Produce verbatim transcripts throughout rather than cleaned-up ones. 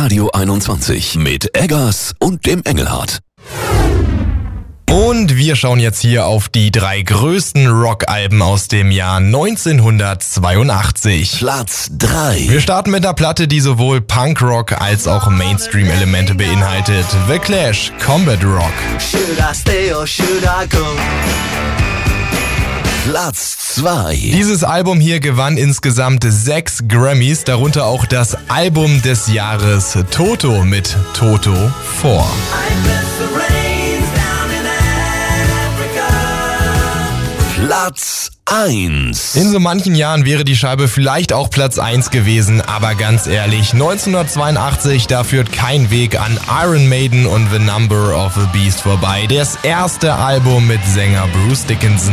Radio einundzwanzig mit Eggers und dem Engelhardt. Und wir schauen jetzt hier auf die drei größten Rockalben aus dem Jahr neunzehnhundertzweiundachtzig. Platz drei. Wir starten mit einer Platte, die sowohl Punkrock als auch Mainstream-Elemente beinhaltet. The Clash, Combat Rock. Should I stay or should I go? Platz zwei. Dieses Album hier gewann insgesamt sechs Grammys, darunter auch das Album des Jahres Toto mit Toto vier. Platz eins. In so manchen Jahren wäre die Scheibe vielleicht auch Platz eins gewesen, aber ganz ehrlich, neunzehnhundertzweiundachtzig, da führt kein Weg an Iron Maiden und The Number of the Beast vorbei. Das erste Album mit Sänger Bruce Dickinson.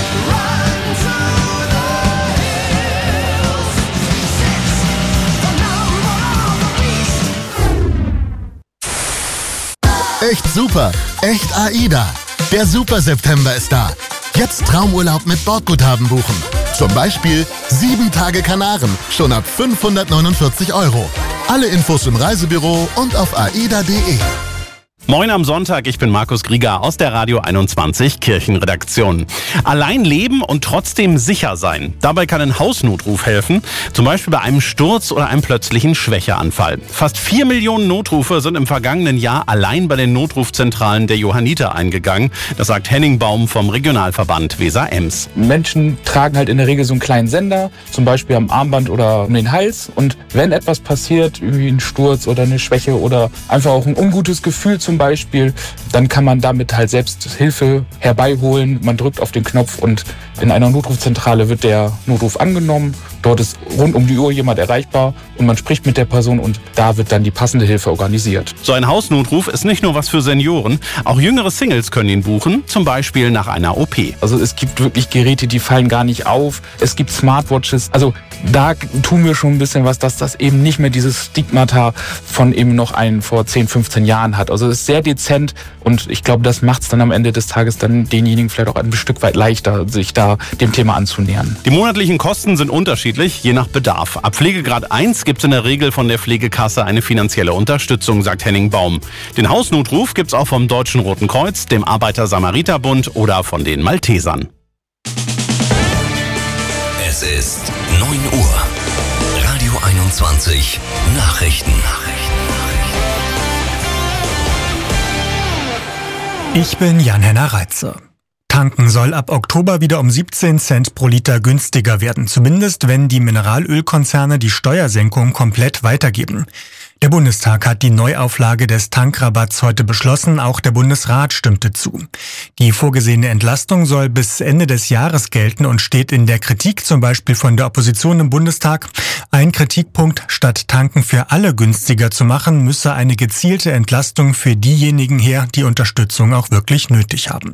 Echt super, echt AIDA. Der Super September ist da. Jetzt Traumurlaub mit Bordguthaben buchen. Zum Beispiel sieben Tage Kanaren, schon ab fünfhundertneunundvierzig Euro. Alle Infos im Reisebüro und auf aida punkt de. Moin am Sonntag, ich bin Markus Grieger aus der Radio einundzwanzig Kirchenredaktion. Allein leben und trotzdem sicher sein. Dabei kann ein Hausnotruf helfen, zum Beispiel bei einem Sturz oder einem plötzlichen Schwächeanfall. Fast vier Millionen Notrufe sind im vergangenen Jahr allein bei den Notrufzentralen der Johanniter eingegangen. Das sagt Henning Baum vom Regionalverband Weser-Ems. Menschen tragen halt in der Regel so einen kleinen Sender, zum Beispiel am Armband oder um den Hals. Und wenn etwas passiert, irgendwie ein Sturz oder eine Schwäche oder einfach auch ein ungutes Gefühl zum Beispiel, dann kann man damit halt selbst Hilfe herbeiholen. Man drückt auf den Knopf und in einer Notrufzentrale wird der Notruf angenommen. Dort ist rund um die Uhr jemand erreichbar und man spricht mit der Person und da wird dann die passende Hilfe organisiert. So ein Hausnotruf ist nicht nur was für Senioren, auch jüngere Singles können ihn buchen, zum Beispiel nach einer O P. Also es gibt wirklich Geräte, die fallen gar nicht auf. Es gibt Smartwatches. Also da tun wir schon ein bisschen was, dass das eben nicht mehr dieses Stigmata von eben noch einen vor zehn, fünfzehn Jahren hat. Also es ist sehr dezent und ich glaube, das macht es dann am Ende des Tages dann denjenigen vielleicht auch ein Stück weit leichter, sich da dem Thema anzunähern. Die monatlichen Kosten sind unterschiedlich, je nach Bedarf. Ab Pflegegrad eins gibt es in der Regel von der Pflegekasse eine finanzielle Unterstützung, sagt Henning Baum. Den Hausnotruf gibt es auch vom Deutschen Roten Kreuz, dem Arbeiter-Samariter-Bund oder von den Maltesern. Es ist neun Uhr. Radio einundzwanzig Nachrichten. Ich bin Jan-Henner Reitze. Tanken soll ab Oktober wieder um siebzehn Cent pro Liter günstiger werden, zumindest wenn die Mineralölkonzerne die Steuersenkung komplett weitergeben. Der Bundestag hat die Neuauflage des Tankrabatts heute beschlossen, auch der Bundesrat stimmte zu. Die vorgesehene Entlastung soll bis Ende des Jahres gelten und steht in der Kritik, zum Beispiel von der Opposition im Bundestag. Ein Kritikpunkt: Statt Tanken für alle günstiger zu machen, müsse eine gezielte Entlastung für diejenigen her, die Unterstützung auch wirklich nötig haben.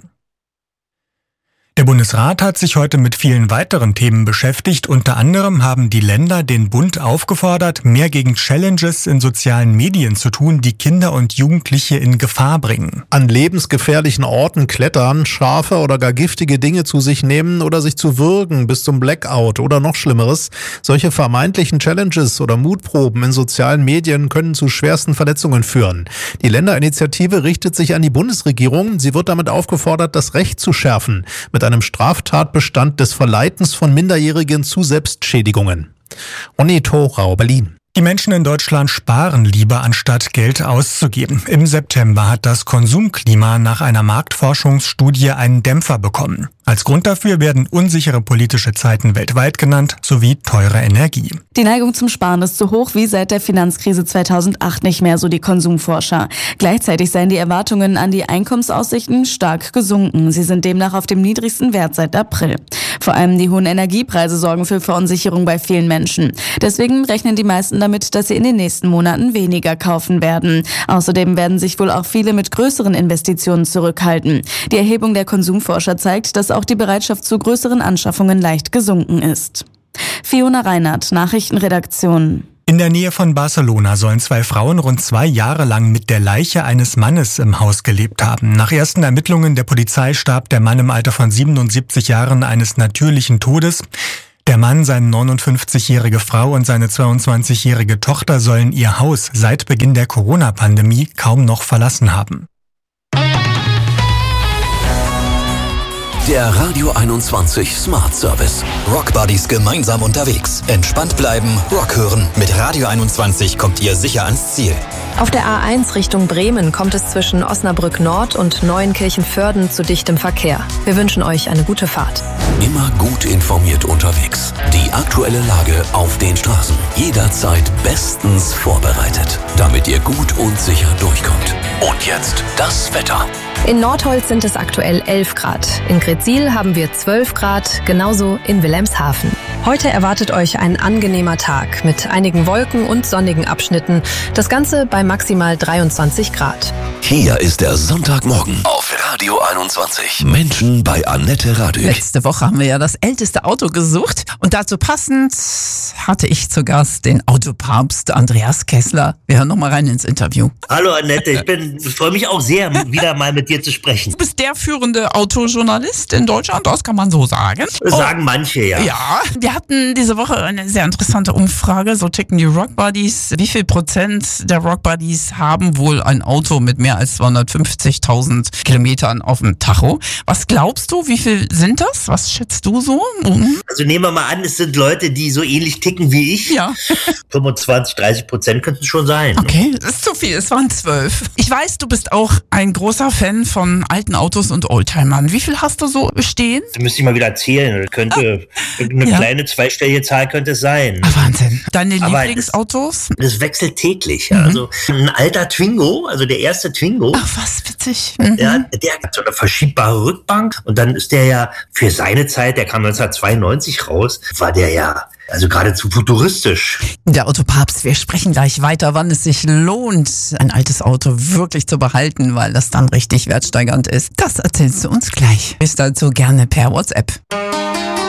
Der Bundesrat hat sich heute mit vielen weiteren Themen beschäftigt. Unter anderem haben die Länder den Bund aufgefordert, mehr gegen Challenges in sozialen Medien zu tun, die Kinder und Jugendliche in Gefahr bringen. An lebensgefährlichen Orten klettern, scharfe oder gar giftige Dinge zu sich nehmen oder sich zu würgen bis zum Blackout oder noch Schlimmeres. Solche vermeintlichen Challenges oder Mutproben in sozialen Medien können zu schwersten Verletzungen führen. Die Länderinitiative richtet sich an die Bundesregierung. Sie wird damit aufgefordert, das Recht zu schärfen. Mit einem Straftatbestand des Verleitens von Minderjährigen zu Selbstschädigungen. Onni Thorau, Berlin. Die Menschen in Deutschland sparen lieber, anstatt Geld auszugeben. Im September hat das Konsumklima nach einer Marktforschungsstudie einen Dämpfer bekommen. Als Grund dafür werden unsichere politische Zeiten weltweit genannt, sowie teure Energie. Die Neigung zum Sparen ist so hoch wie seit der Finanzkrise zweitausendacht nicht mehr, so die Konsumforscher. Gleichzeitig seien die Erwartungen an die Einkommensaussichten stark gesunken. Sie sind demnach auf dem niedrigsten Wert seit April. Vor allem die hohen Energiepreise sorgen für Verunsicherung bei vielen Menschen. Deswegen rechnen die meisten damit, dass sie in den nächsten Monaten weniger kaufen werden. Außerdem werden sich wohl auch viele mit größeren Investitionen zurückhalten. Die Erhebung der Konsumforscher zeigt, dass auch die Bereitschaft zu größeren Anschaffungen leicht gesunken ist. Fiona Reinhardt, Nachrichtenredaktion. In der Nähe von Barcelona sollen zwei Frauen rund zwei Jahre lang mit der Leiche eines Mannes im Haus gelebt haben. Nach ersten Ermittlungen der Polizei starb der Mann im Alter von siebenundsiebzig Jahren eines natürlichen Todes. Der Mann, seine neunundfünfzigjährige Frau und seine zweiundzwanzigjährige Tochter sollen ihr Haus seit Beginn der Corona-Pandemie kaum noch verlassen haben. Der Radio einundzwanzig Smart Service. Rock Buddies gemeinsam unterwegs. Entspannt bleiben, Rock hören. Mit Radio einundzwanzig kommt ihr sicher ans Ziel. Auf der A eins Richtung Bremen kommt es zwischen Osnabrück Nord und Neuenkirchen-Vörden zu dichtem Verkehr. Wir wünschen euch eine gute Fahrt. Immer gut informiert unterwegs. Die aktuelle Lage auf den Straßen. Jederzeit bestens vorbereitet, damit ihr gut und sicher durchkommt. Und jetzt das Wetter. In Nordholz sind es aktuell elf Grad. In Gretzil haben wir zwölf Grad, genauso in Wilhelmshaven. Heute erwartet euch ein angenehmer Tag mit einigen Wolken und sonnigen Abschnitten. Das Ganze bei maximal dreiundzwanzig Grad. Hier ist der Sonntagmorgen auf Radio einundzwanzig. Menschen bei Annette Radück. Letzte Woche haben wir ja das älteste Auto gesucht und dazu passend hatte ich zu Gast den Autopapst Andreas Kessler. Wir hören noch mal rein ins Interview. Hallo Annette, ich bin, freue mich auch sehr, wieder mal mit dir zu sprechen. Du bist der führende Autojournalist in Deutschland, das kann man so sagen. Sagen oh, manche, ja. Ja, wir hatten diese Woche eine sehr interessante Umfrage, so ticken die Rock Buddies. Wie viel Prozent der Rock Buddies haben wohl ein Auto mit mehr als zweihundertfünfzigtausend Kilometern auf dem Tacho? Was glaubst du, wie viel sind das? Was schätzt du so? Mhm. Also nehmen wir mal an, es sind Leute, die so ähnlich ticken wie ich. Ja. fünfundzwanzig, dreißig Prozent könnten es schon sein. Okay, das ist zu viel, es waren zwölf. Ich weiß, du bist auch ein großer Fan von alten Autos und Oldtimern. Wie viel hast du so stehen? Das müsste ich mal wieder zählen. Das könnte ah. eine ja. kleine zweistellige Zahl könnte es sein. Ah, Wahnsinn. Deine Aber Lieblingsautos? Das, das wechselt täglich. Mhm. Also ein alter Twingo, also der erste Twingo. Ach, was witzig. Mhm. Ja, der hat so eine verschiebbare Rückbank und dann ist der ja für seine Zeit, der kam neunzehnhundertzweiundneunzig raus, war der ja also geradezu futuristisch. Der Autopapst, wir sprechen gleich weiter, wann es sich lohnt, ein altes Auto wirklich zu behalten, weil das dann richtig wertsteigernd ist. Das erzählst du uns gleich. Bis dazu gerne per WhatsApp.